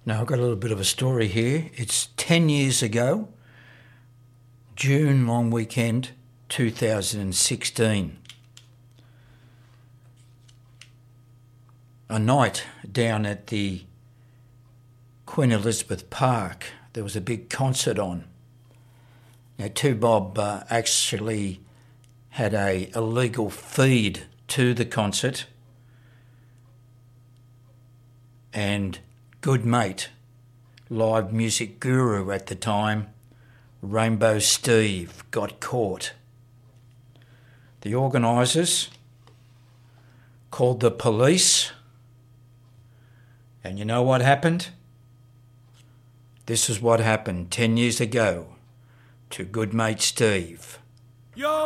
Now, I've got a little bit of a story here. It's 10 years ago, June long weekend 2016. A night down at the Queen Elizabeth Park, there was a big concert on. Now, 2Bob actually had a illegal feed to the concert, and good mate, live music guru at the time, Rainbow Steve, got caught. The organisers called the police, and you know what happened? This is what happened 10 years ago to good mate Steve. Yo!